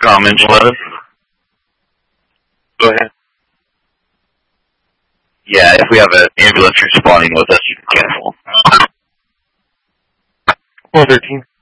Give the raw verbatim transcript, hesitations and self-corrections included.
comments, eleven? Go ahead. Yeah, if we have an ambulance responding with us, you can cancel. four thirteen.